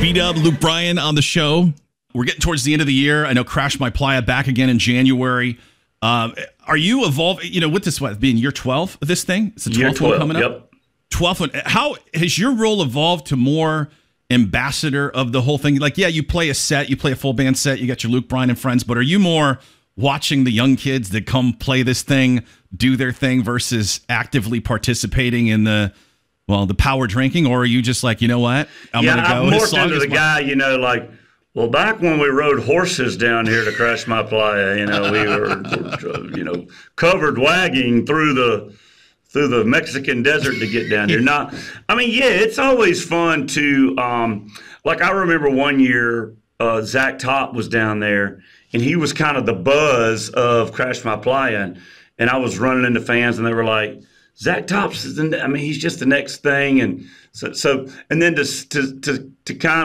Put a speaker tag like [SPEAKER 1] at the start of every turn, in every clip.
[SPEAKER 1] B-Dub, Luke Bryan on the show. We're getting towards the end of the year. I know Crash My Playa back again in January. Are you evolving, with this, being year 12 of this thing? It's the 12th one coming up?
[SPEAKER 2] Yep.
[SPEAKER 1] 12th one. How has your role evolved to more ambassador of the whole thing? Like, yeah, you play a set, you play a full band set, you got your Luke Bryan and friends, but are you more watching the young kids that come play this thing, do their thing versus actively participating in the power drinking? Or are you just like, you know what? I'm going to go.
[SPEAKER 2] I'm more into the guy, well, back when we rode horses down here to Crash My Playa, we were, covered wagging through the Mexican desert to get down here. It's always fun to, I remember one year, Zach Top was down there, and he was kind of the buzz of Crash My Playa, and I was running into fans, and they were like, Zach Tops is, he's just the next thing, and so, and then to kind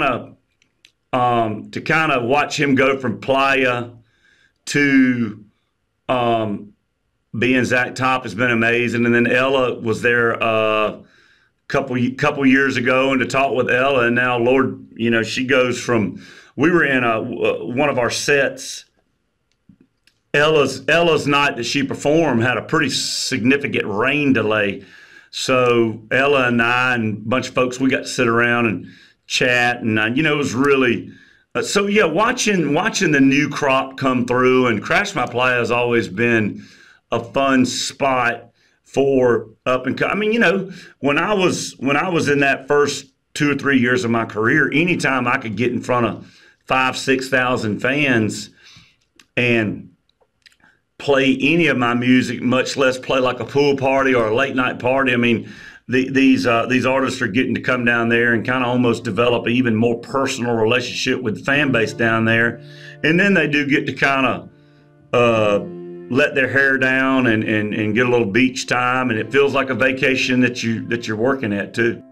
[SPEAKER 2] of watch him go from Playa to being Zach Top has been amazing. And then Ella was there a couple years ago, and to talk with Ella, and now Lord, she goes from, we were in one of our sets. Ella's night that she performed had a pretty significant rain delay. So Ella and I and a bunch of folks, we got to sit around and chat, and it was really watching the new crop come through. And Crash My Playa has always been a fun spot for up and coming. When I was in that first 2 or 3 years of my career, anytime I could get in front of 5,000-6,000 fans and play any of my music, much less play like a pool party or a late night party. These artists are getting to come down there and kind of almost develop an even more personal relationship with the fan base down there. And then they do get to kind of let their hair down and get a little beach time, and it feels like a vacation that you're working at too.